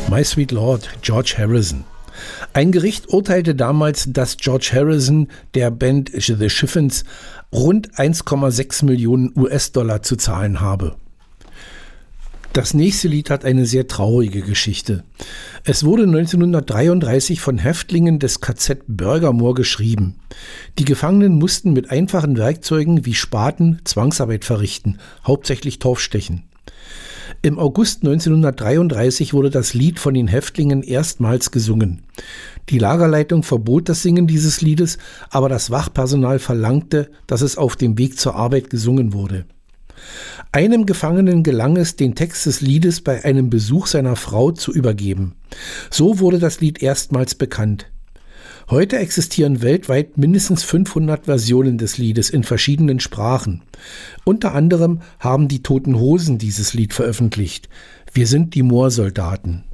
My Sweet Lord, George Harrison. Ein Gericht urteilte damals, dass George Harrison der Band The Chiffons rund 1,6 Millionen US-Dollar zu zahlen habe. Das nächste Lied hat eine sehr traurige Geschichte. Es wurde 1933 von Häftlingen des KZ Börgermoor geschrieben. Die Gefangenen mussten mit einfachen Werkzeugen wie Spaten Zwangsarbeit verrichten, hauptsächlich Torfstechen. Im August 1933 wurde das Lied von den Häftlingen erstmals gesungen. Die Lagerleitung verbot das Singen dieses Liedes, aber das Wachpersonal verlangte, dass es auf dem Weg zur Arbeit gesungen wurde. Einem Gefangenen gelang es, den Text des Liedes bei einem Besuch seiner Frau zu übergeben. So wurde das Lied erstmals bekannt. Heute existieren weltweit mindestens 500 Versionen des Liedes in verschiedenen Sprachen. Unter anderem haben die Toten Hosen dieses Lied veröffentlicht. Wir sind die Moorsoldaten.